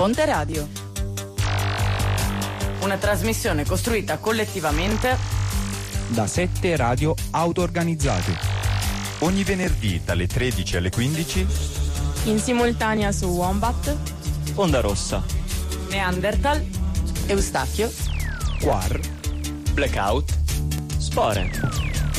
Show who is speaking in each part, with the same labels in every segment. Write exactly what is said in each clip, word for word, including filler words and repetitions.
Speaker 1: Fonte Radio. Una trasmissione costruita collettivamente
Speaker 2: da sette radio auto-organizzate.
Speaker 3: Ogni venerdì dalle tredici alle quindici
Speaker 4: in simultanea su Wombat,
Speaker 5: Onda Rossa,
Speaker 1: Neanderthal, Eustachio,
Speaker 2: Quar,
Speaker 5: Blackout, Spore.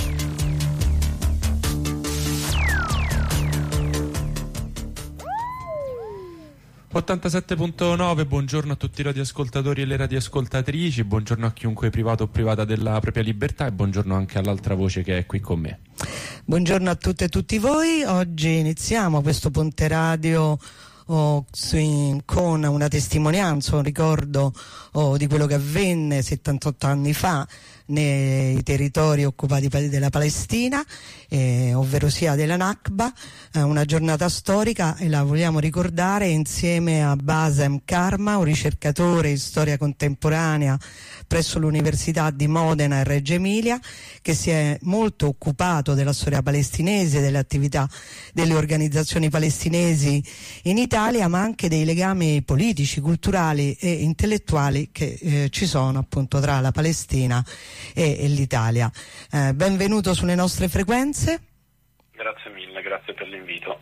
Speaker 6: ottantasette virgola nove, buongiorno a tutti i radioascoltatori e le radioascoltatrici, buongiorno a chiunque privato o privata della propria libertà e buongiorno anche all'altra voce che è qui con me.
Speaker 7: Buongiorno a tutte e tutti voi, oggi iniziamo questo Ponte Radio oh, sì, con una testimonianza, un ricordo oh, di quello che avvenne settantotto anni fa nei territori occupati della Palestina, eh, ovvero sia della Nakba, eh, una giornata storica, e la vogliamo ricordare insieme a Basem Karma, un ricercatore in storia contemporanea presso l'Università di Modena e Reggio Emilia, che si è molto occupato della storia palestinese, delle attività delle organizzazioni palestinesi in Italia, ma anche dei legami politici, culturali e intellettuali che eh, ci sono appunto tra la Palestina e, e l'Italia. Eh, benvenuto sulle nostre frequenze.
Speaker 8: Grazie mille, grazie per l'invito.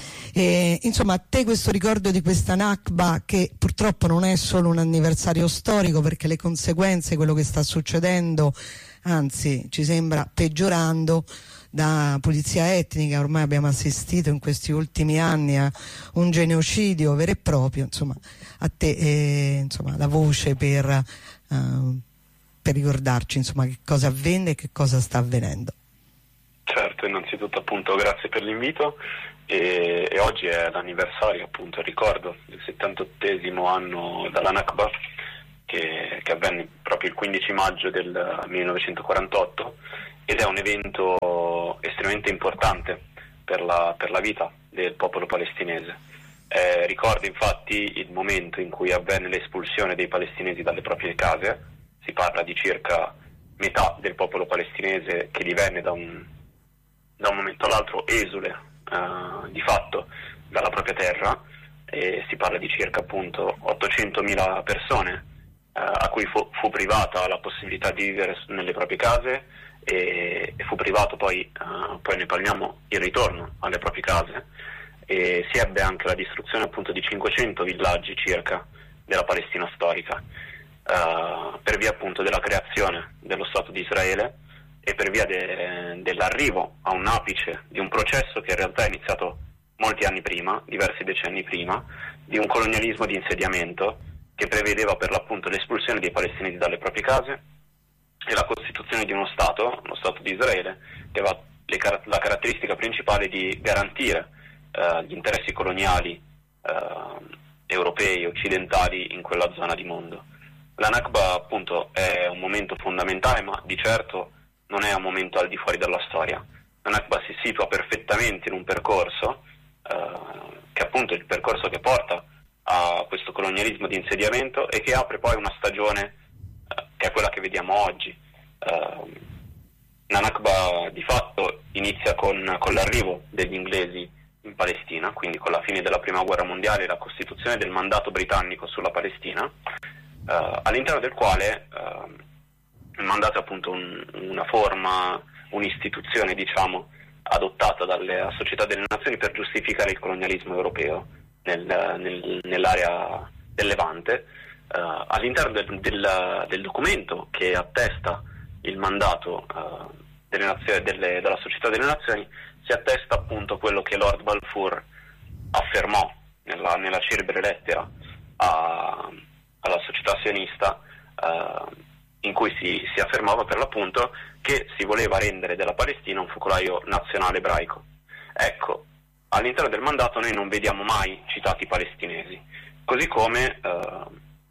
Speaker 7: E, insomma, a te questo ricordo di questa Nakba, che purtroppo non è solo un anniversario storico, perché le conseguenze, quello che sta succedendo, anzi ci sembra peggiorando, da pulizia etnica, ormai abbiamo assistito in questi ultimi anni a un genocidio vero e proprio. Insomma, a te eh, insomma, la voce per, uh, per ricordarci insomma che cosa avvenne e che cosa sta avvenendo.
Speaker 8: Certo, innanzitutto appunto grazie per l'invito e, e oggi è l'anniversario, appunto il ricordo del settantottesimo anno dalla Nakba, che, che avvenne proprio il quindici maggio del millenovecentoquarantotto, ed è un evento estremamente importante per la, per la vita del popolo palestinese. Eh, ricorda infatti il momento in cui avvenne l'espulsione dei palestinesi dalle proprie case. Si parla di circa metà del popolo palestinese che divenne da un, da un momento all'altro esule eh, di fatto dalla propria terra, e si parla di circa appunto ottocentomila persone eh, a cui fu, fu privata la possibilità di vivere nelle proprie case e, e fu privato poi, eh, poi ne parliamo, il ritorno alle proprie case, e si ebbe anche la distruzione appunto di cinquecento villaggi circa della Palestina storica. Uh, per via appunto della creazione dello Stato di Israele e per via de- dell'arrivo a un apice di un processo che in realtà è iniziato molti anni prima, diversi decenni prima, di un colonialismo di insediamento che prevedeva per l'appunto l'espulsione dei palestinesi dalle proprie case e la costituzione di uno Stato, lo Stato di Israele, che aveva le car- la caratteristica principale di garantire uh, gli interessi coloniali uh, europei e occidentali in quella zona di mondo. La Nakba appunto è un momento fondamentale, ma di certo non è un momento al di fuori della storia. La Nakba si situa perfettamente in un percorso eh, che appunto è il percorso che porta a questo colonialismo di insediamento e che apre poi una stagione eh, che è quella che vediamo oggi. Eh, la Nakba di fatto inizia con, con l'arrivo degli inglesi in Palestina, quindi con la fine della Prima Guerra Mondiale e la costituzione del mandato britannico sulla Palestina, Uh, all'interno del quale uh, il mandato è appunto un, una forma, un'istituzione diciamo adottata dalle Società delle Nazioni per giustificare il colonialismo europeo nel, nel, nell'area del Levante. Uh, all'interno del, del, del documento che attesta il mandato uh, delle nazioni, delle, della Società delle Nazioni si attesta appunto quello che Lord Balfour affermò nella, nella celebre lettera a alla società sionista, eh, in cui si, si affermava per l'appunto che si voleva rendere della Palestina un focolaio nazionale ebraico. Ecco, all'interno del mandato noi non vediamo mai citati i palestinesi, così come, eh,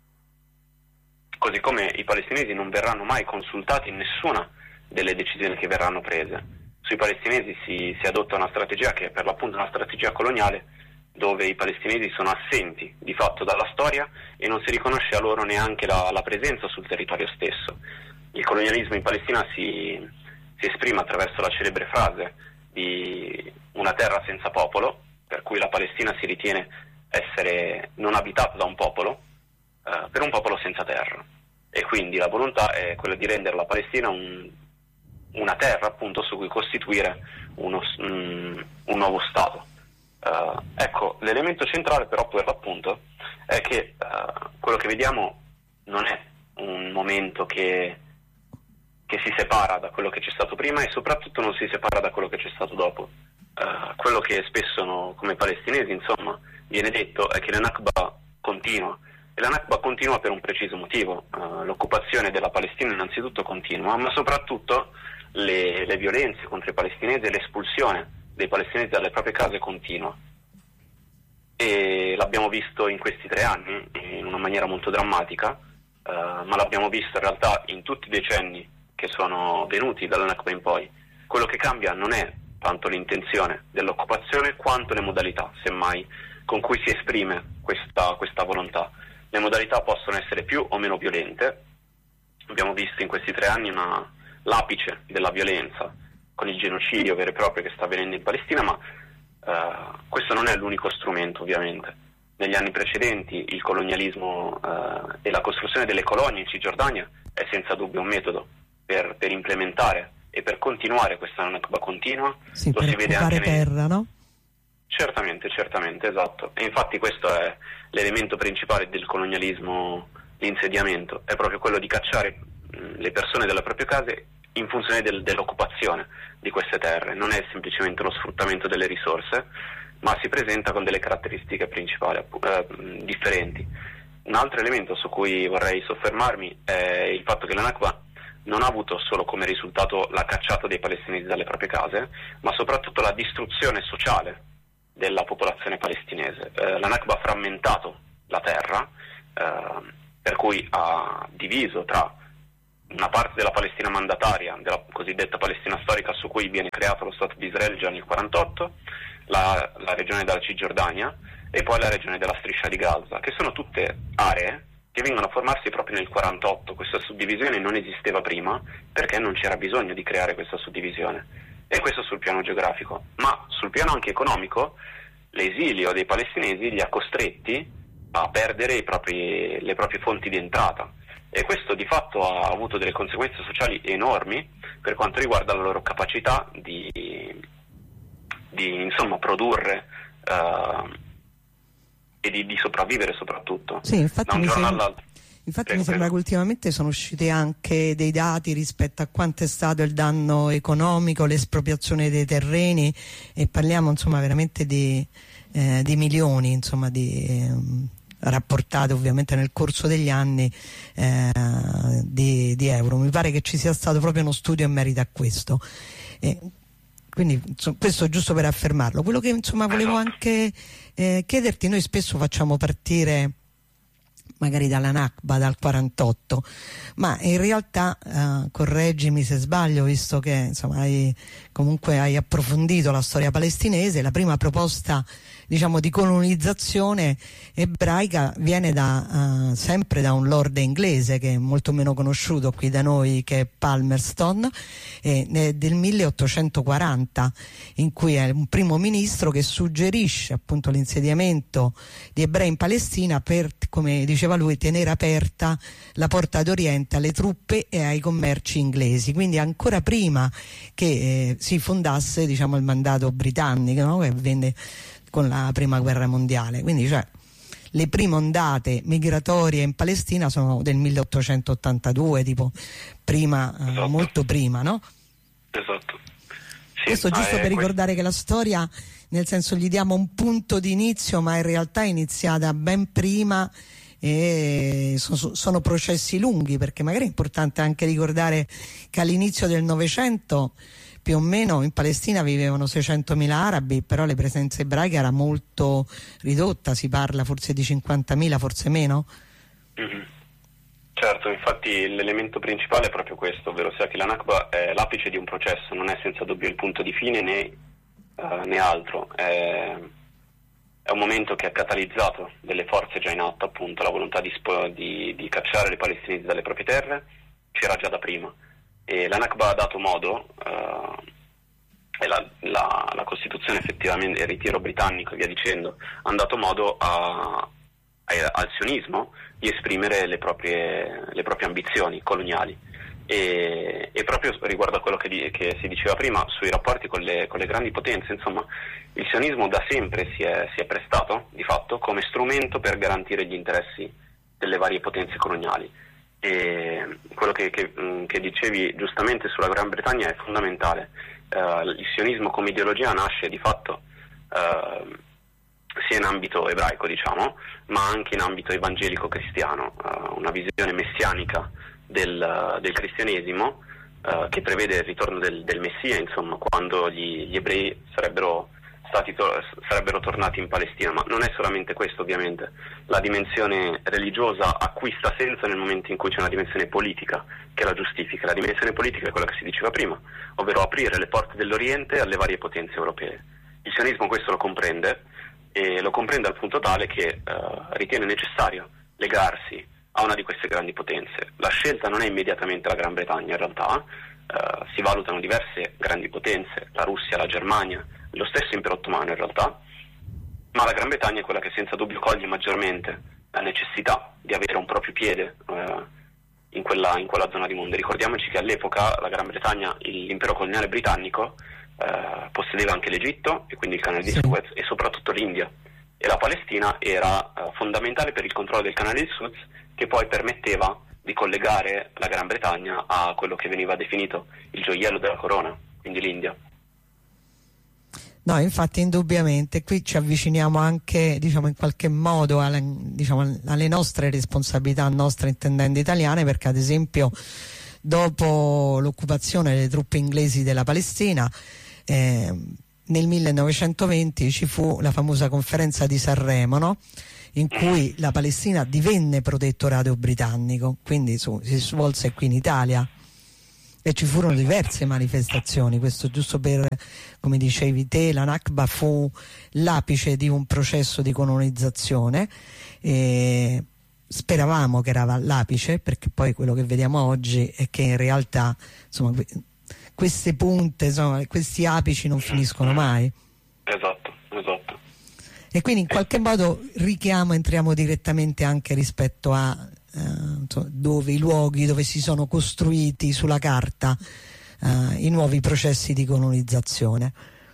Speaker 8: così come i palestinesi non verranno mai consultati in nessuna delle decisioni che verranno prese. Sui palestinesi si, si adotta una strategia che è per l'appunto una strategia coloniale, dove i palestinesi sono assenti di fatto dalla storia e non si riconosce a loro neanche la, la presenza sul territorio stesso. Il colonialismo in Palestina si, si esprime attraverso la celebre frase di una terra senza popolo, per cui la Palestina si ritiene essere non abitato da un popolo eh, per un popolo senza terra, e quindi la volontà è quella di rendere la Palestina un, una terra appunto su cui costituire uno, um, un nuovo Stato. Uh, ecco, l'elemento centrale però per l'appunto è che uh, quello che vediamo non è un momento che, che si separa da quello che c'è stato prima, e soprattutto non si separa da quello che c'è stato dopo. Uh, quello che spesso no, come palestinesi insomma viene detto è che la Nakba continua, e la Nakba continua per un preciso motivo. Uh, l'occupazione della Palestina innanzitutto continua, ma soprattutto le, le violenze contro i palestinesi e l'espulsione dei palestinesi dalle proprie case continua, e l'abbiamo visto in questi tre anni in una maniera molto drammatica, uh, ma l'abbiamo visto in realtà in tutti i decenni che sono venuti dalla Nakba in poi. Quello che cambia non è tanto l'intenzione dell'occupazione quanto le modalità, semmai, con cui si esprime questa, questa volontà. Le modalità possono essere più o meno violente. Abbiamo visto in questi tre anni una, l'apice della violenza con il genocidio vero e proprio che sta avvenendo in Palestina, ma uh, questo non è l'unico strumento, ovviamente. Negli anni precedenti il colonialismo uh, e la costruzione delle colonie in Cisgiordania è senza dubbio un metodo per, per implementare e per continuare questa Nakba continua.
Speaker 7: Sì,
Speaker 8: Lo
Speaker 7: per
Speaker 8: si vede
Speaker 7: occupare
Speaker 8: anche nei...
Speaker 7: terra, no?
Speaker 8: Certamente, certamente, esatto. E infatti questo è l'elemento principale del colonialismo, l'insediamento, è proprio quello di cacciare mh, le persone dalle proprie case in funzione del, dell'occupazione di queste terre. Non è semplicemente lo sfruttamento delle risorse, ma si presenta con delle caratteristiche principali eh, differenti. Un altro elemento su cui vorrei soffermarmi è il fatto che la Nakba non ha avuto solo come risultato la cacciata dei palestinesi dalle proprie case, ma soprattutto la distruzione sociale della popolazione palestinese. Eh, la Nakba ha frammentato la terra, eh, per cui ha diviso tra una parte della Palestina mandataria, della cosiddetta Palestina storica, su cui viene creato lo Stato di Israele già nel quarantotto, la, la regione della Cisgiordania e poi la regione della Striscia di Gaza, che sono tutte aree che vengono a formarsi proprio nel quarantotto. Questa suddivisione non esisteva prima perché non c'era bisogno di creare questa suddivisione, e questo sul piano geografico, ma sul piano anche economico l'esilio dei palestinesi li ha costretti a perdere i propri, le proprie fonti di entrata, e questo di fatto ha avuto delle conseguenze sociali enormi per quanto riguarda la loro capacità di, di insomma produrre uh, e di, di sopravvivere soprattutto.
Speaker 7: Sì, infatti
Speaker 8: da un
Speaker 7: mi
Speaker 8: giorno
Speaker 7: sembra,
Speaker 8: all'altro.
Speaker 7: infatti
Speaker 8: Prego,
Speaker 7: mi sembra
Speaker 8: prego.
Speaker 7: che ultimamente sono usciti anche dei dati rispetto a quanto è stato il danno economico, l'espropriazione dei terreni, e parliamo insomma veramente di, eh, di milioni, insomma di eh, rapportate ovviamente nel corso degli anni eh, di, di euro. Mi pare che ci sia stato proprio uno studio in merito a questo, e quindi insomma, questo giusto per affermarlo. Quello che insomma volevo anche eh, chiederti: noi spesso facciamo partire magari dalla Nakba, dal quarantotto, ma in realtà eh, correggimi se sbaglio, visto che insomma hai, comunque hai approfondito la storia palestinese, la prima proposta diciamo di colonizzazione ebraica viene da, uh, sempre da un lord inglese che è molto meno conosciuto qui da noi, che è Palmerston, eh, del milleottocentoquaranta, in cui è un primo ministro che suggerisce appunto l'insediamento di ebrei in Palestina per, come diceva lui, tenere aperta la porta d'Oriente alle truppe e ai commerci inglesi, quindi ancora prima che eh, si fondasse diciamo il mandato britannico, no? Che venne con la prima guerra mondiale. Quindi cioè le prime ondate migratorie in Palestina sono del milleottocentottantadue, tipo prima, esatto. eh, molto prima, no?
Speaker 8: Esatto. Sì,
Speaker 7: questo giusto
Speaker 8: eh,
Speaker 7: per ricordare que- che la storia, nel senso, gli diamo un punto di inizio, ma in realtà è iniziata ben prima, e sono, sono processi lunghi, perché magari è importante anche ricordare che all'inizio del Novecento più o meno in Palestina vivevano seicentomila arabi, però la presenza ebraica era molto ridotta, si parla forse di cinquantamila, forse meno.
Speaker 8: Mm-hmm. Certo, infatti l'elemento principale è proprio questo, ovvero sia che la Nakba è l'apice di un processo, non è senza dubbio il punto di fine né, uh, né altro, è, è un momento che ha catalizzato delle forze già in atto, appunto la volontà di, spo- di, di cacciare le palestinesi dalle proprie terre c'era già da prima. E la Nakba ha dato modo uh, e la, la, la Costituzione effettivamente, il ritiro britannico e via dicendo, hanno dato modo a, a, al sionismo di esprimere le proprie, le proprie ambizioni coloniali. E, e proprio riguardo a quello che, di, che si diceva prima sui rapporti con le, con le grandi potenze, insomma, il sionismo da sempre si è, si è prestato di fatto come strumento per garantire gli interessi delle varie potenze coloniali. E quello che, che, che dicevi giustamente sulla Gran Bretagna è fondamentale. Uh, il sionismo come ideologia nasce di fatto uh, sia in ambito ebraico, diciamo, ma anche in ambito evangelico-cristiano, uh, una visione messianica del, del cristianesimo uh, che prevede il ritorno del, del Messia, insomma, quando gli, gli ebrei sarebbero stati to- sarebbero tornati in Palestina. Ma non è solamente questo, ovviamente. La dimensione religiosa acquista senso nel momento in cui c'è una dimensione politica che la giustifica. La dimensione politica è quella che si diceva prima, ovvero aprire le porte dell'Oriente alle varie potenze europee. Il sionismo questo lo comprende, e lo comprende al punto tale che uh, ritiene necessario legarsi a una di queste grandi potenze. La scelta non è immediatamente la Gran Bretagna, in realtà uh, si valutano diverse grandi potenze, la Russia, la Germania, lo stesso impero ottomano in realtà, ma la Gran Bretagna è quella che senza dubbio coglie maggiormente la necessità di avere un proprio piede uh, in quella, in quella zona di mondo. Ricordiamoci che all'epoca la Gran Bretagna, l'impero coloniale britannico, Uh, possedeva anche l'Egitto e quindi il canale di Suez e soprattutto l'India, e la Palestina era uh, fondamentale per il controllo del canale di Suez, che poi permetteva di collegare la Gran Bretagna a quello che veniva definito il gioiello della corona, quindi l'India.
Speaker 7: No, infatti indubbiamente qui ci avviciniamo anche, diciamo, in qualche modo alle, diciamo, alle nostre responsabilità, nostre intendendo italiane, perché ad esempio dopo l'occupazione delle truppe inglesi della Palestina, Eh, nel millenovecentoventi ci fu la famosa conferenza di Sanremo, no? In cui la Palestina divenne protettorato britannico, quindi su, si svolse qui in Italia e ci furono diverse manifestazioni. Questo giusto per, come dicevi te, la Nakba fu l'apice di un processo di colonizzazione, e speravamo che era l'apice, perché poi quello che vediamo oggi è che in realtà, insomma, queste punte, insomma, questi apici non finiscono mai.
Speaker 8: Esatto, esatto.
Speaker 7: E quindi in qualche modo richiamo, entriamo direttamente anche rispetto a eh, insomma, dove i luoghi dove si sono costruiti sulla carta eh, i nuovi processi di colonizzazione.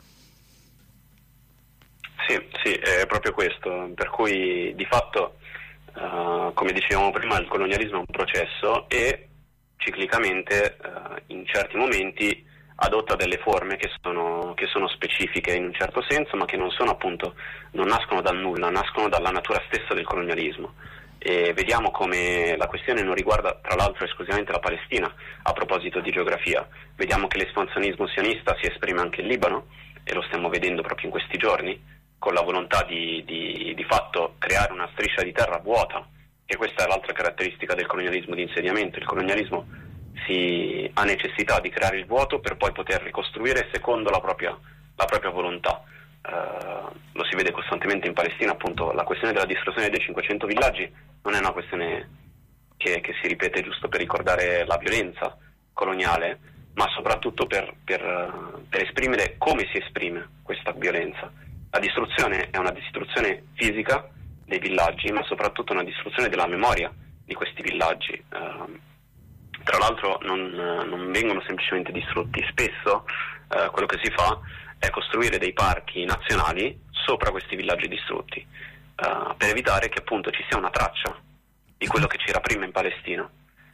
Speaker 8: Sì, sì, è proprio questo, per cui di fatto, uh, come dicevamo prima, il colonialismo è un processo e ciclicamente uh, in certi momenti adotta delle forme che sono, che sono specifiche in un certo senso, ma che non sono appunto, non nascono dal nulla, nascono dalla natura stessa del colonialismo. E vediamo come la questione non riguarda tra l'altro esclusivamente la Palestina. A proposito di geografia, vediamo che l'espansionismo sionista si esprime anche in Libano, e lo stiamo vedendo proprio in questi giorni, con la volontà di, di, di fatto creare una striscia di terra vuota. E questa è l'altra caratteristica del colonialismo di insediamento. Il colonialismo si ha necessità di creare il vuoto per poi poter ricostruire secondo la propria, la propria volontà. Uh, lo si vede costantemente in Palestina, appunto. La questione della distruzione dei cinquecento villaggi non è una questione che, che si ripete giusto per ricordare la violenza coloniale, ma soprattutto per, per, per esprimere come si esprime questa violenza. La distruzione è una distruzione fisica dei villaggi, ma soprattutto una distruzione della memoria di questi villaggi. Uh, tra l'altro non, non vengono semplicemente distrutti, spesso uh, quello che si fa è costruire dei parchi nazionali sopra questi villaggi distrutti, uh, per evitare che appunto ci sia una traccia di quello che c'era prima in Palestina.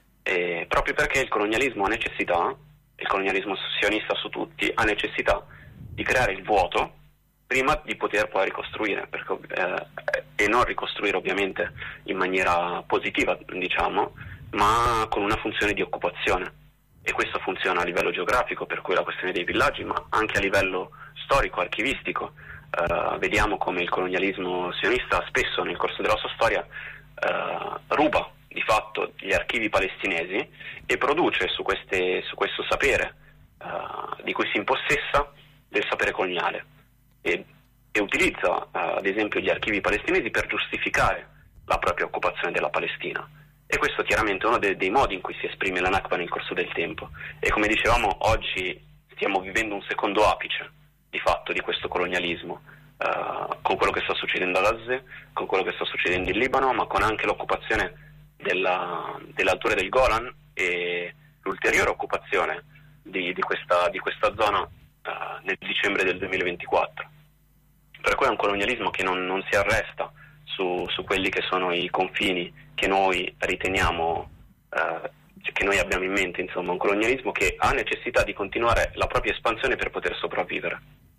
Speaker 8: E proprio perché il colonialismo ha necessità, il colonialismo sionista su tutti, ha necessità di creare il vuoto prima di poter poi ricostruire, perché, eh, e non ricostruire ovviamente in maniera positiva, diciamo, ma con una funzione di occupazione. E questo funziona a livello geografico, per cui la questione dei villaggi, ma anche a livello storico, archivistico. Eh, vediamo come il colonialismo sionista spesso nel corso della sua storia eh, ruba di fatto gli archivi palestinesi e produce su, queste, su questo sapere eh, di cui si impossessa del sapere coloniale. E, e utilizza uh, ad esempio gli archivi palestinesi per giustificare la propria occupazione della Palestina, e questo chiaramente è uno de- dei modi in cui si esprime la Nakba nel corso del tempo. E come dicevamo, oggi stiamo vivendo un secondo apice di fatto di questo colonialismo, uh, con quello che sta succedendo a Gaza, con quello che sta succedendo in Libano, ma con anche l'occupazione della, delle alture del Golan e l'ulteriore occupazione di, di, questa, di questa zona uh, nel dicembre del duemilaventiquattro. Per cui è un colonialismo che non, non si arresta su, su quelli che sono i confini che noi riteniamo, uh, che noi abbiamo in mente, insomma, un colonialismo che ha necessità di continuare la propria espansione per poter sopravvivere.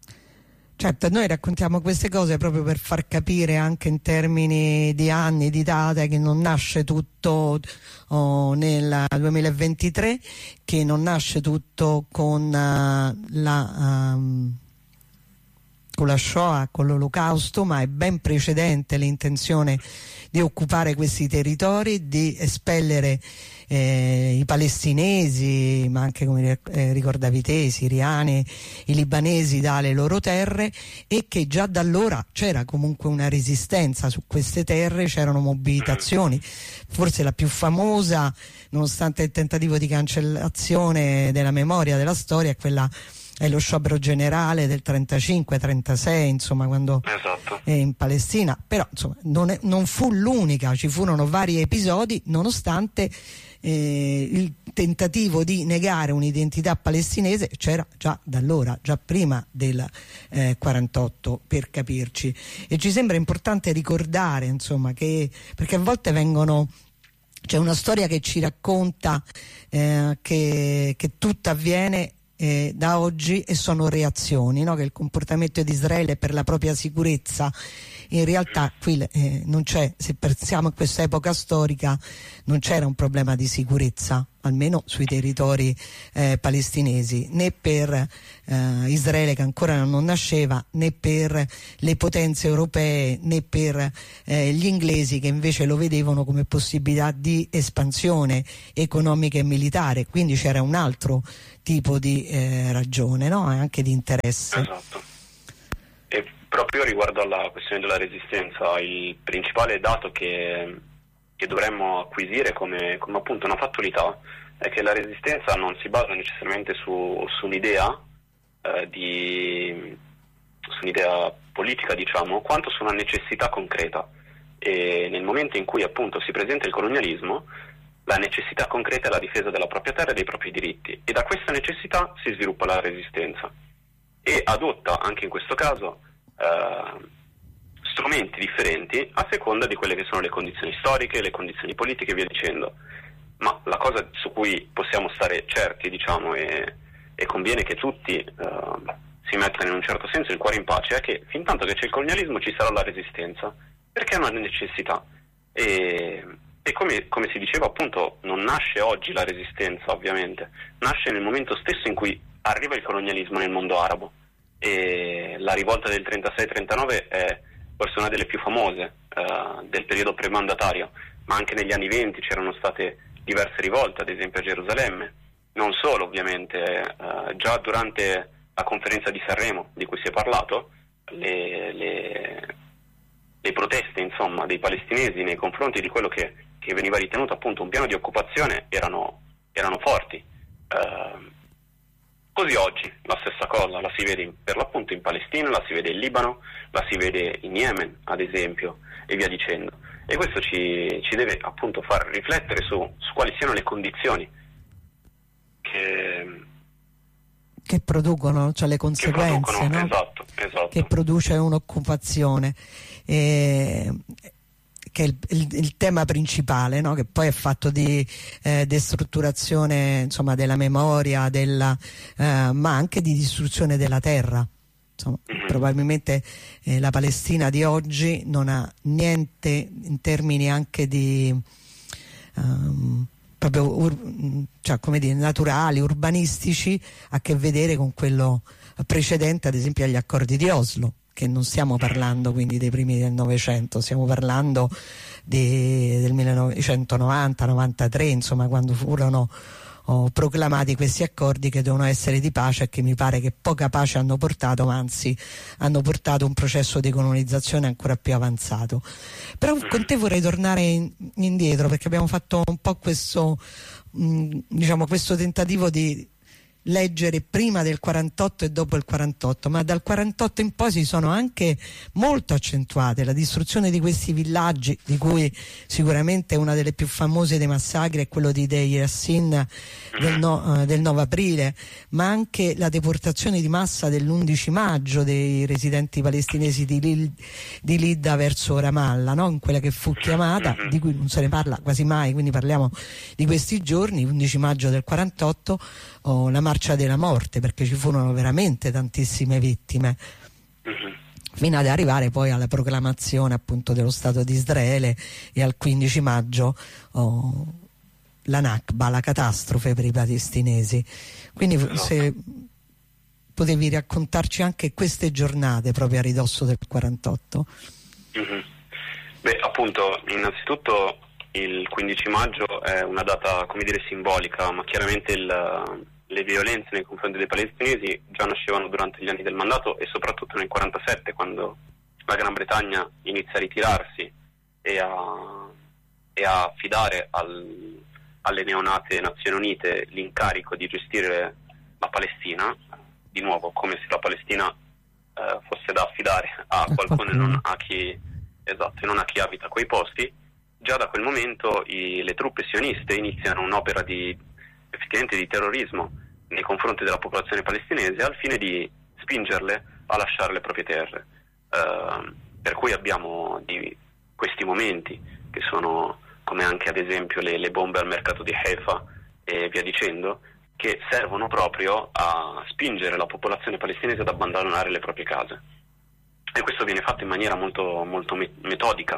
Speaker 7: Certo, noi raccontiamo queste cose proprio per far capire anche in termini di anni, di date, che non nasce tutto oh, nel duemilaventitré, che non nasce tutto con uh, la... Um, con la Shoah, con l'Olocausto, ma è ben precedente l'intenzione di occupare questi territori, di espellere eh, i palestinesi, ma anche, come eh, ricordavi te, i siriani, i libanesi dalle loro terre, e che già da allora c'era comunque una resistenza su queste terre, c'erano mobilitazioni. Forse la più famosa, nonostante il tentativo di cancellazione della memoria della storia, è quella è lo sciopero generale del trentacinque trentasei, insomma, quando
Speaker 8: esatto.
Speaker 7: è in Palestina, però insomma non, è, non fu l'unica, ci furono vari episodi, nonostante eh, il tentativo di negare un'identità palestinese c'era già da allora, già prima del eh, quarantotto, per capirci. E ci sembra importante ricordare, insomma, che perché a volte vengono c'è una storia che ci racconta eh, che, che tutto avviene Eh, da oggi e sono reazioni, no? Che il comportamento di Israele per la propria sicurezza, in realtà qui eh, non c'è, se pensiamo a questa epoca storica, non c'era un problema di sicurezza, almeno sui territori eh, palestinesi, né per eh, Israele, che ancora non nasceva, né per le potenze europee, né per eh, gli inglesi, che invece lo vedevano come possibilità di espansione economica e militare. Quindi c'era un altro tipo di eh, ragione, no? Anche di interesse.
Speaker 8: Esatto. E proprio riguardo alla questione della resistenza, il principale dato che, che dovremmo acquisire come, come appunto una fattualità è che la resistenza non si basa necessariamente su, su un'idea eh, di su un'idea politica, diciamo, quanto su una necessità concreta. E nel momento in cui appunto si presenta il colonialismo, la necessità concreta è la difesa della propria terra e dei propri diritti, e da questa necessità si sviluppa la resistenza e adotta anche in questo caso eh, strumenti differenti a seconda di quelle che sono le condizioni storiche, le condizioni politiche e via dicendo. Ma la cosa su cui possiamo stare certi, diciamo, e, e conviene che tutti eh, si mettano in un certo senso il cuore in pace, è che fin tanto che c'è il colonialismo ci sarà la resistenza, perché è una necessità. E E come, come si diceva, appunto, non nasce oggi la resistenza, ovviamente, nasce nel momento stesso in cui arriva il colonialismo nel mondo arabo, e la rivolta del trentasei trentanove è forse una delle più famose uh, del periodo premandatario, ma anche negli anni venti c'erano state diverse rivolte, ad esempio a Gerusalemme. Non solo, ovviamente, uh, già durante la conferenza di Sanremo, di cui si è parlato, le, le, le proteste, insomma, dei palestinesi nei confronti di quello che che veniva ritenuto appunto un piano di occupazione erano, erano forti. Eh, così oggi la stessa cosa la si vede in, per l'appunto in Palestina, la si vede in Libano, la si vede in Yemen, ad esempio, e via dicendo. E questo ci, ci deve appunto far riflettere su, su quali siano le condizioni che,
Speaker 7: che producono, cioè le conseguenze,
Speaker 8: che producono,
Speaker 7: no?
Speaker 8: Esatto, esatto.
Speaker 7: Che produce un'occupazione. E... che è il, il, il tema principale, no? Che poi è fatto di eh, destrutturazione, insomma, della memoria, della, eh, ma anche di distruzione della terra. Insomma, mm-hmm. Probabilmente eh, la Palestina di oggi non ha niente in termini anche di um, proprio ur, cioè, come dire, naturali, urbanistici, a che vedere con quello precedente, ad esempio agli accordi di Oslo, che non stiamo parlando quindi dei primi del Novecento, stiamo parlando di, del millenovecentonovanta novantatré, insomma, quando furono oh, proclamati questi accordi che devono essere di pace e che mi pare che poca pace hanno portato, ma anzi hanno portato un processo di colonizzazione ancora più avanzato. Però con te vorrei tornare in, indietro, perché abbiamo fatto un po' questo, mh, diciamo, questo tentativo di leggere prima del quarantotto e dopo il quarantotto, ma dal quarantotto in poi si sono anche molto accentuate. La distruzione di questi villaggi, di cui sicuramente una delle più famose dei massacri è quello di Deir Yassin del, no, eh, del nove aprile, ma anche la deportazione di massa dell'undici maggio dei residenti palestinesi di, Lid, di Lidda verso Ramallah, no? In quella che fu chiamata, di cui non se ne parla quasi mai, quindi parliamo di questi giorni, undici maggio del quarantotto, oh, la marcia della morte, perché ci furono veramente tantissime vittime, uh-huh. fino ad arrivare poi alla proclamazione appunto dello Stato di Israele e al quindici maggio oh, la Nakba, la catastrofe per i palestinesi. Quindi no. se potevi raccontarci anche queste giornate proprio a ridosso del quarantotto.
Speaker 8: Uh-huh. Beh, appunto, innanzitutto il quindici maggio è una data, come dire, simbolica, ma chiaramente il le violenze nei confronti dei palestinesi già nascevano durante gli anni del mandato e soprattutto nel quarantasette, quando la Gran Bretagna inizia a ritirarsi e a, e a affidare al, alle neonate Nazioni Unite l'incarico di gestire la Palestina, di nuovo come se la Palestina eh, fosse da affidare a qualcuno e non a chi, esatto, non a chi abita quei posti. Già da quel momento i, le truppe sioniste iniziano un'opera di effettivamente di terrorismo nei confronti della popolazione palestinese al fine di spingerle a lasciare le proprie terre. Uh, per cui abbiamo di questi momenti che sono come anche ad esempio le, le bombe al mercato di Haifa e via dicendo, che servono proprio a spingere la popolazione palestinese ad abbandonare le proprie case. E questo viene fatto in maniera molto, molto metodica,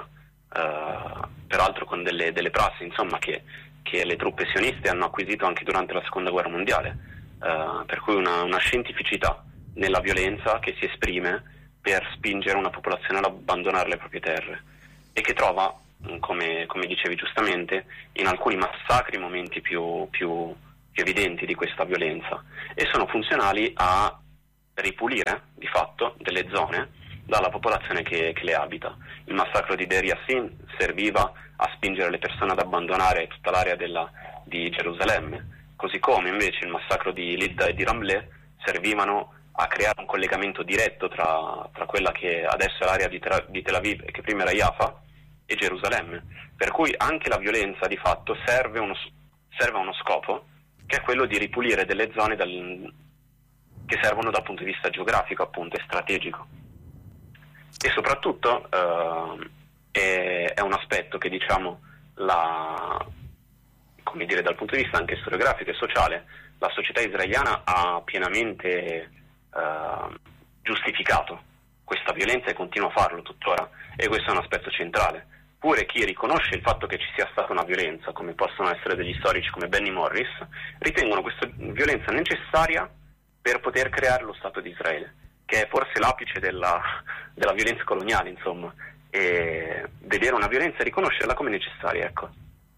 Speaker 8: uh, peraltro con delle, delle prassi insomma che che le truppe sioniste hanno acquisito anche durante la seconda guerra mondiale, uh, per cui una, una scientificità nella violenza che si esprime per spingere una popolazione ad abbandonare le proprie terre e che trova, come, come dicevi giustamente, in alcuni massacri momenti più, più, più evidenti di questa violenza, e sono funzionali a ripulire di fatto delle zone dalla popolazione che, che le abita. Il massacro di Deir Yassin serviva a spingere le persone ad abbandonare tutta l'area della, di Gerusalemme, così come invece il massacro di Lidda e di Ramleh servivano a creare un collegamento diretto tra, tra quella che adesso è l'area di, Tel, di Tel Aviv e che prima era Jaffa e Gerusalemme, per cui anche la violenza di fatto serve, uno, serve a uno scopo, che è quello di ripulire delle zone dal, che servono dal punto di vista geografico appunto e strategico. E soprattutto eh, è, è un aspetto che diciamo la, come dire, dal punto di vista anche storiografico e sociale, la società israeliana ha pienamente eh, giustificato questa violenza e continua a farlo tuttora, e questo è un aspetto centrale. Pure chi riconosce il fatto che ci sia stata una violenza, come possono essere degli storici come Benny Morris, ritengono questa violenza necessaria per poter creare lo Stato di Israele, che è forse l'apice della, della violenza coloniale, insomma, e vedere una violenza e riconoscerla come necessaria, ecco.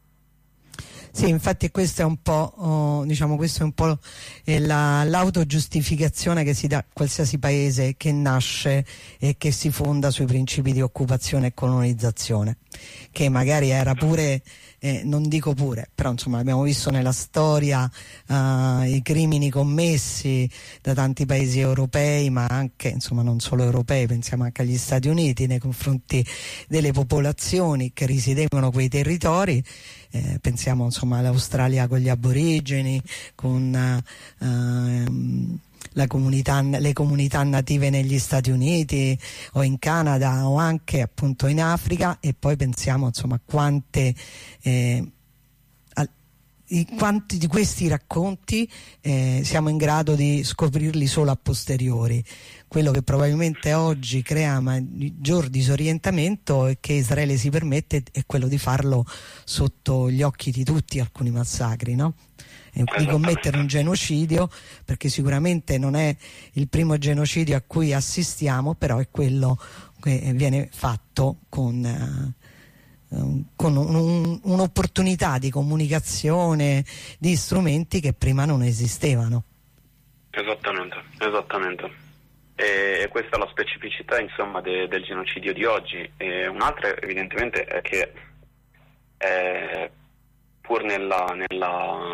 Speaker 7: Sì, infatti questo è un po', oh, diciamo, questo è un po' eh, la, l'autogiustificazione che si dà a qualsiasi paese che nasce e che si fonda sui principi di occupazione e colonizzazione, che magari era pure, eh, non dico pure, però insomma abbiamo visto nella storia uh, i crimini commessi da tanti paesi europei, ma anche, insomma, non solo europei, pensiamo anche agli Stati Uniti nei confronti delle popolazioni che risiedevano quei territori. Eh, pensiamo insomma all'Australia con gli aborigeni, con uh, uh, la comunità, le comunità native negli Stati Uniti o in Canada o anche appunto in Africa, e poi pensiamo insomma a quante eh, a, i, quanti di questi racconti eh, siamo in grado di scoprirli solo a posteriori. Quello che probabilmente oggi crea maggior disorientamento e che Israele si permette è quello di farlo sotto gli occhi di tutti, alcuni massacri, no? E di commettere un genocidio, perché sicuramente non è il primo genocidio a cui assistiamo, però è quello che viene fatto con, uh, con un, un, un'opportunità di comunicazione di strumenti che prima non esistevano.
Speaker 8: Esattamente, esattamente. E questa è la specificità insomma de, del genocidio di oggi. E un'altra evidentemente è che eh, pur nella, nella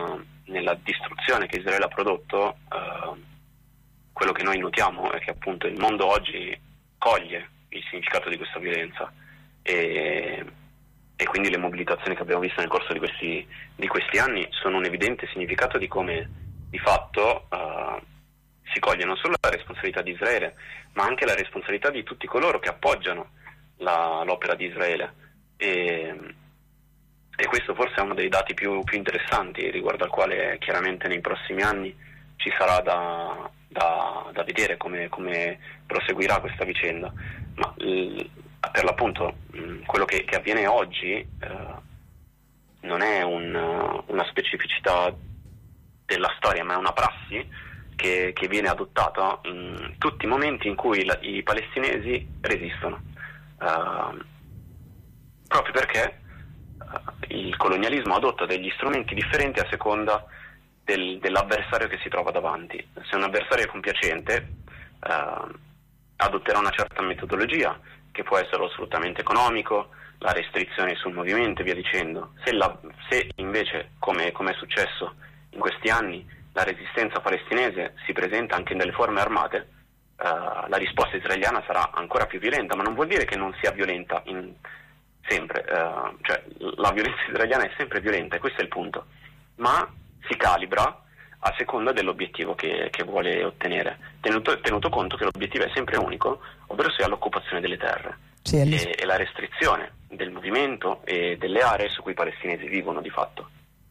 Speaker 8: nella distruzione che Israele ha prodotto, eh, quello che noi notiamo è che appunto il mondo oggi coglie il significato di questa violenza e, e quindi le mobilitazioni che abbiamo visto nel corso di questi, di questi anni sono un evidente significato di come di fatto eh, si coglie non solo la responsabilità di Israele, ma anche la responsabilità di tutti coloro che appoggiano la, l'opera di Israele. E, e questo forse è uno dei dati più, più interessanti, riguardo al quale chiaramente nei prossimi anni ci sarà da, da, da vedere come, come proseguirà questa vicenda. Ma l, per l'appunto mh, quello che, che avviene oggi eh, non è un, una specificità della storia, ma è una prassi che, che viene adottata in tutti i momenti in cui la, i palestinesi resistono, uh, proprio perché uh, il colonialismo adotta degli strumenti differenti a seconda del, dell'avversario che si trova davanti. Se un avversario è compiacente, uh, adotterà una certa metodologia che può essere lo sfruttamento economico, la restrizione sul movimento e via dicendo. Se, la, se invece, come, come è successo in questi anni, la resistenza palestinese si presenta anche nelle forme armate, uh, la risposta israeliana sarà ancora più violenta, ma non vuol dire che non sia violenta in, sempre, uh, cioè la violenza israeliana è sempre violenta e questo è il punto, ma si calibra a seconda dell'obiettivo che, che vuole ottenere, tenuto, tenuto conto che l'obiettivo è sempre unico, ovvero sia l'occupazione delle terre sì, e, e la restrizione del movimento e delle aree su cui i palestinesi vivono di fatto.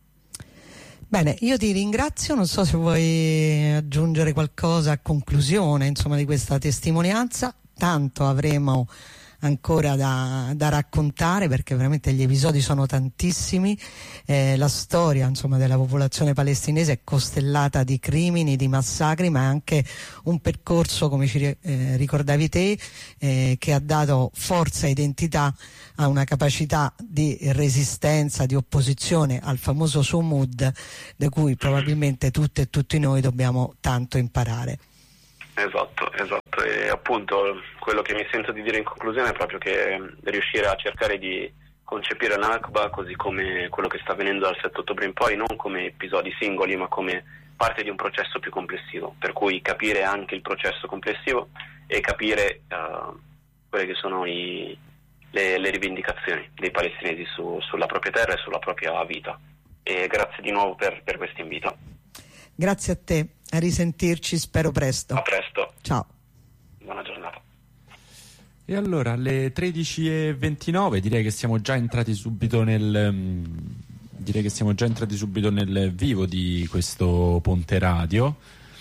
Speaker 7: Bene, io ti ringrazio, non so se vuoi aggiungere qualcosa a conclusione, insomma, di questa testimonianza. Tanto avremo ancora da, da raccontare, perché veramente gli episodi sono tantissimi. Eh, la storia, insomma, della popolazione palestinese è costellata di crimini, di massacri, ma è anche un percorso, come ci eh, ricordavi te, eh, che ha dato forza e identità a una capacità di resistenza, di opposizione al famoso Sumud, da cui probabilmente tutte e tutti noi dobbiamo tanto imparare.
Speaker 8: Esatto, esatto, e appunto quello che mi sento di dire in conclusione è proprio che riuscire a cercare di concepire la Nakba così come quello che sta avvenendo dal sette ottobre in poi, non come episodi singoli ma come parte di un processo più complessivo, per cui capire anche il processo complessivo e capire uh, quelle che sono i, le, le rivendicazioni dei palestinesi su, sulla propria terra e sulla propria vita. E grazie di nuovo per, per questo invito.
Speaker 7: Grazie a te, a risentirci, spero presto.
Speaker 8: A presto.
Speaker 7: Ciao.
Speaker 8: Buona giornata.
Speaker 6: E allora alle tredici e ventinove direi che siamo già entrati subito nel um, direi che siamo già entrati subito nel vivo di questo Ponte Radio.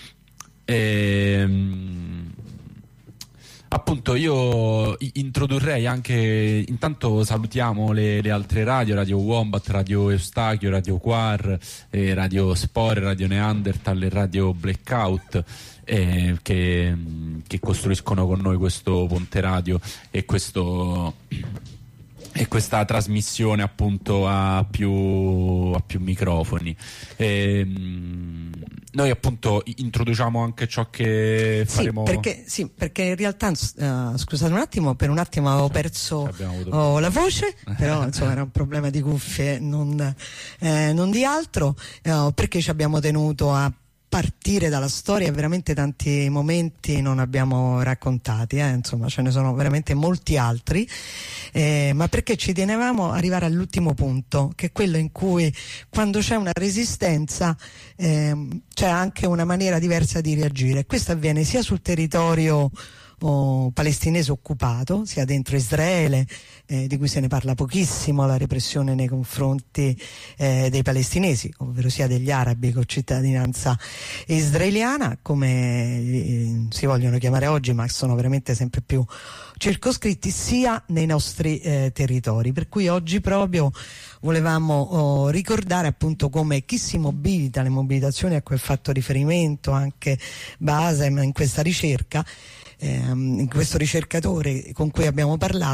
Speaker 6: E, um, appunto io introdurrei anche, intanto salutiamo le, le altre radio, Radio Wombat, Radio Eustachio, Radio Quar, eh, Radio Spore, Radio Neanderthal e Radio Blackout, eh, che, che costruiscono con noi questo Ponte Radio e questo e questa trasmissione appunto a più, a più microfoni. E, noi appunto introduciamo anche ciò che faremo.
Speaker 7: Sì, perché, sì, perché in realtà uh, scusate un attimo, per un attimo avevo perso oh, la voce, però insomma era un problema di cuffie, non, eh, non di altro, uh, perché ci abbiamo tenuto a partire dalla storia e veramente tanti momenti non abbiamo raccontati, eh? Insomma ce ne sono veramente molti altri, eh, ma perché ci tenevamo ad arrivare all'ultimo punto, che è quello in cui quando c'è una resistenza eh, c'è anche una maniera diversa di reagire. Questo avviene sia sul territorio oh, palestinese occupato, sia dentro Israele, eh, di cui se ne parla pochissimo, la repressione nei confronti eh, dei palestinesi, ovvero sia degli arabi con cittadinanza israeliana, come eh, si vogliono chiamare oggi, ma sono veramente sempre più circoscritti, sia nei nostri eh, territori. Per cui oggi proprio volevamo oh, ricordare appunto come chi si mobilita, le mobilitazioni a cui ha fatto riferimento anche Basem in questa ricerca, in questo ricercatore con cui abbiamo parlato,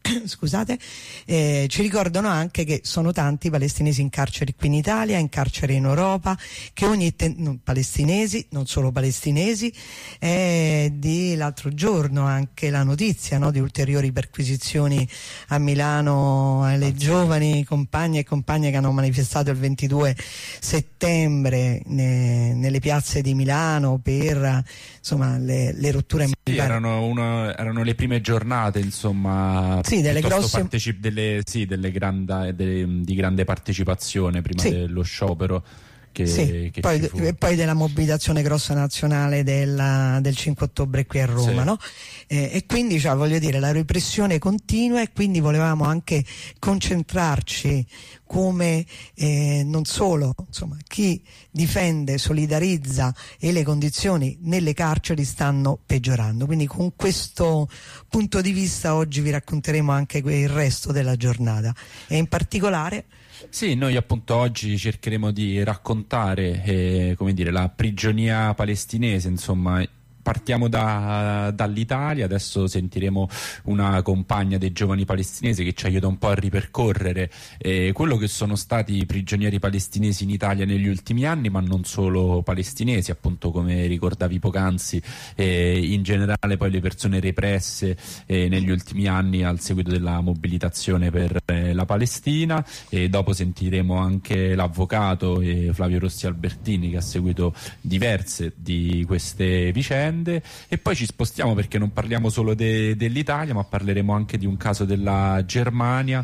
Speaker 7: scusate, eh, ci ricordano anche che sono tanti i palestinesi in carcere qui in Italia, in carcere in Europa, che ogni ten- no, palestinesi, non solo palestinesi, eh, di l'altro giorno anche la notizia, no, di ulteriori perquisizioni a Milano alle giovani compagne e compagne che hanno manifestato il ventidue settembre ne- nelle piazze di Milano per insomma le, le rotture
Speaker 6: sì,
Speaker 7: militari.
Speaker 6: Erano, uno, erano le prime giornate, insomma,
Speaker 7: sì, delle grosse
Speaker 6: parteci- delle, sì, delle granda, delle, di grande partecipazione prima
Speaker 7: sì.
Speaker 6: dello sciopero. Che,
Speaker 7: sì,
Speaker 6: che
Speaker 7: poi, e poi della mobilitazione grossa nazionale della, del cinque ottobre qui a Roma,
Speaker 6: sì.
Speaker 7: no? Eh, e quindi cioè, voglio dire, la repressione continua e quindi volevamo anche concentrarci come eh, non solo insomma, chi difende, solidarizza e le condizioni nelle carceri stanno peggiorando. Quindi con questo punto di vista oggi vi racconteremo anche il resto della giornata e in particolare
Speaker 6: sì, noi appunto oggi cercheremo di raccontare eh, come dire, la prigionia palestinese, insomma. Partiamo da, dall'Italia, adesso sentiremo una compagna dei giovani palestinesi che ci aiuta un po' a ripercorrere eh, quello che sono stati i prigionieri palestinesi in Italia negli ultimi anni, ma non solo palestinesi, appunto come ricordavi poc'anzi, eh, in generale poi le persone represse eh, negli ultimi anni al seguito della mobilitazione per eh, la Palestina, e dopo sentiremo anche l'avvocato eh, Flavio Rossi Albertini che ha seguito diverse di queste vicende. E poi ci spostiamo perché non parliamo solo de- dell'Italia, ma parleremo anche di un caso della Germania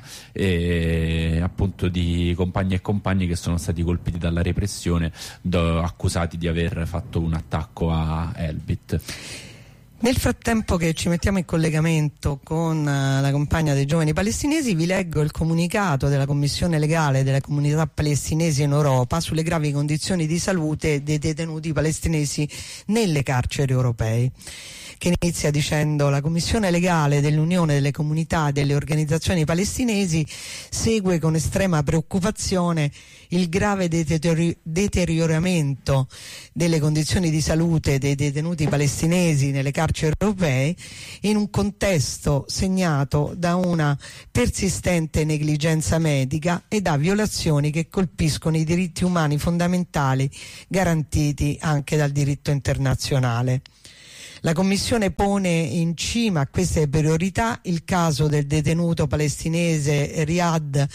Speaker 6: e appunto di compagni e compagni che sono stati colpiti dalla repressione, do- accusati di aver fatto un attacco a Elbit.
Speaker 7: Nel frattempo che ci mettiamo in collegamento con uh, la compagna dei giovani palestinesi, vi leggo il comunicato della Commissione Legale delle Comunità Palestinesi in Europa sulle gravi condizioni di salute dei detenuti palestinesi nelle carceri europee, che inizia dicendo: la Commissione Legale dell'Unione delle Comunità e delle Organizzazioni Palestinesi segue con estrema preoccupazione il grave deteriori- deterioramento delle condizioni di salute dei detenuti palestinesi nelle carceri europee in un contesto segnato da una persistente negligenza medica e da violazioni che colpiscono i diritti umani fondamentali garantiti anche dal diritto internazionale. La Commissione pone in cima a queste priorità il caso del detenuto palestinese Riyad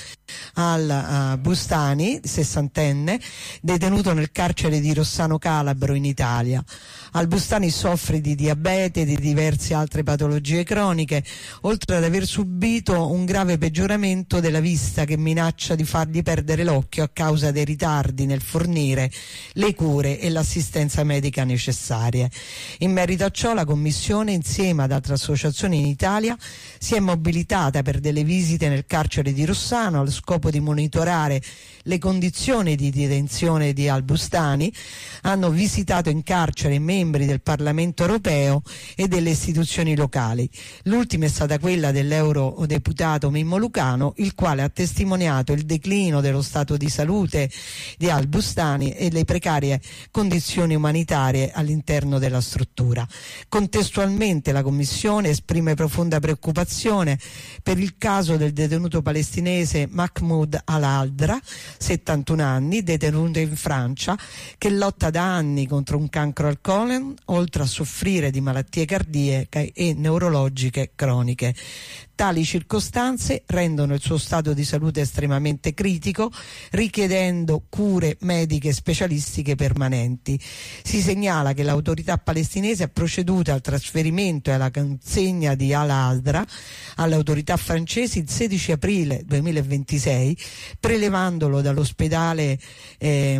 Speaker 7: al-Bustani, sessantenne, detenuto nel carcere di Rossano Calabro in Italia. Al-Bustani soffre di diabete e di diverse altre patologie croniche, oltre ad aver subito un grave peggioramento della vista che minaccia di fargli perdere l'occhio a causa dei ritardi nel fornire le cure e l'assistenza medica necessarie. In merito a ciò, la Commissione, insieme ad altre associazioni in Italia, si è mobilitata per delle visite nel carcere di Rossano allo scopo di monitorare le condizioni di detenzione di Al-Bustani. Hanno visitato in carcere membri del Parlamento europeo e delle istituzioni locali. L'ultima è stata quella dell'eurodeputato Mimmo Lucano, il quale ha testimoniato il declino dello stato di salute di Al-Bustani e le precarie condizioni umanitarie all'interno della struttura. Contestualmente la Commissione esprime profonda preoccupazione per il caso del detenuto palestinese Mahmoud Al-Aldra, settantuno anni, detenuto in Francia, che lotta da anni contro un cancro al colon, oltre a soffrire di malattie cardiache e neurologiche croniche. Tali circostanze rendono il suo stato di salute estremamente critico, richiedendo cure mediche specialistiche permanenti. Si segnala che l'autorità palestinese ha proceduto al trasferimento e alla consegna di Al-Aldra alle autorità francesi il sedici aprile duemilaventisei, prelevandolo dall'ospedale eh,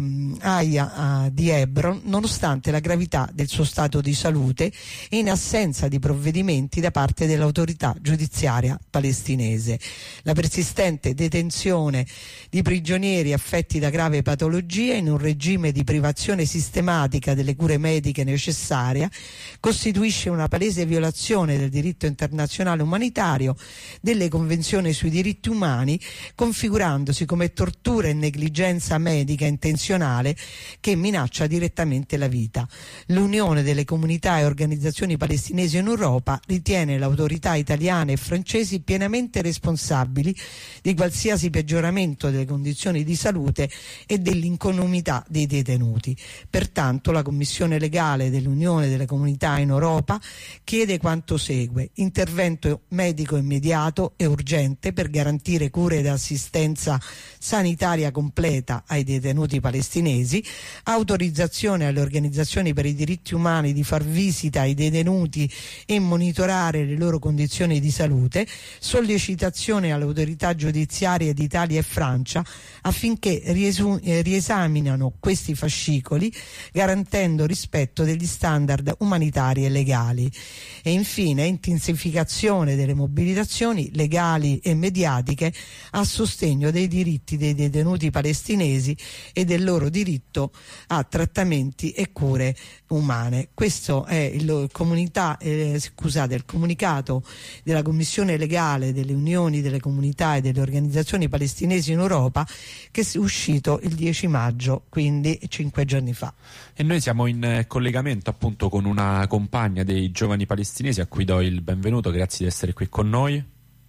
Speaker 7: Aya di Hebron, nonostante la gravità del suo stato di salute e in assenza di provvedimenti da parte dell'autorità giudiziaria palestinese. La persistente detenzione di prigionieri affetti da grave patologia in un regime di privazione sistematica delle cure mediche necessarie costituisce una palese violazione del diritto internazionale umanitario, delle convenzioni sui diritti umani, configurandosi come tortura e negligenza medica intenzionale che minaccia direttamente la vita. L'Unione delle Comunità e Organizzazioni Palestinesi in Europa ritiene le autorità italiane e francesi francesi pienamente responsabili di qualsiasi peggioramento delle condizioni di salute e dell'incolumità dei detenuti. Pertanto la Commissione legale dell'Unione delle Comunità in Europa chiede quanto segue: intervento medico immediato e urgente per garantire cure ed assistenza sanitaria completa ai detenuti palestinesi, autorizzazione alle organizzazioni per i diritti umani di far visita ai detenuti e monitorare le loro condizioni di salute, sollecitazione alle autorità giudiziarie di Italia e Francia affinché riesu- eh, riesaminano questi fascicoli garantendo rispetto degli standard umanitari e legali. E infine intensificazione delle mobilitazioni legali e mediatiche a sostegno dei diritti dei detenuti palestinesi e del loro diritto a trattamenti e cure umane. Questo è il, comunità, eh, scusate, il comunicato della Commissione legale delle Unioni delle Comunità e delle Organizzazioni Palestinesi in Europa, che è uscito il dieci maggio, quindi cinque giorni fa.
Speaker 6: E noi siamo in collegamento appunto con una compagna dei giovani palestinesi a cui do il benvenuto. Grazie di essere qui con noi.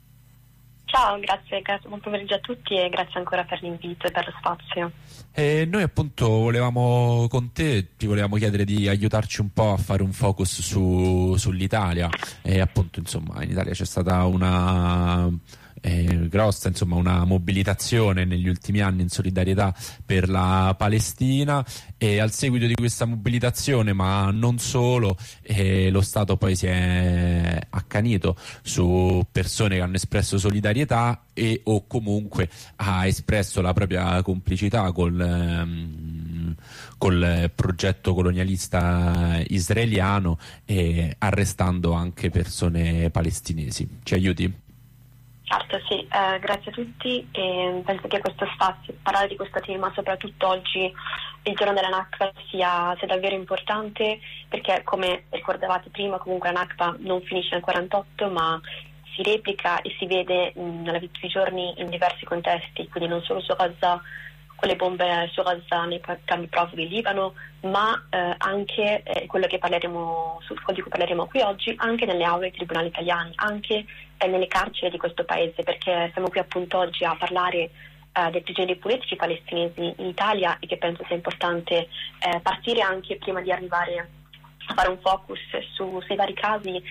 Speaker 9: Ciao, grazie, grazie, buon pomeriggio a tutti e grazie ancora per l'invito e per lo spazio.
Speaker 6: E noi appunto volevamo con te, ti volevamo chiedere di aiutarci un po' a fare un focus su, sull'Italia. E appunto insomma in Italia c'è stata una eh, grossa, insomma, una mobilitazione negli ultimi anni in solidarietà per la Palestina, e al seguito di questa mobilitazione, ma non solo, eh, lo Stato poi si è accanito su persone che hanno espresso solidarietà e o comunque ha espresso la propria complicità col, ehm, col progetto colonialista israeliano, e arrestando anche persone palestinesi. Ci aiuti?
Speaker 9: Certo, sì, eh, grazie a tutti, e penso che questo spazio, parlare di questo tema, soprattutto oggi, il giorno della Nakba, sia, sia davvero importante, perché come ricordavate prima, comunque la Nakba non finisce nel quarantotto, ma si replica e si vede mh, nella vita di giorni in diversi contesti, quindi non solo su Gaza, con le bombe su Gaza nei campi profughi in Libano, ma eh, anche eh, quello che parleremo, su, di cui parleremo qui oggi, anche nelle aule dei tribunali italiani, anche eh, nelle carceri di questo paese, perché siamo qui appunto oggi a parlare eh, dei prigionieri politici palestinesi in Italia, e che penso sia importante eh, partire anche prima di arrivare a fare un focus su, sui vari casi,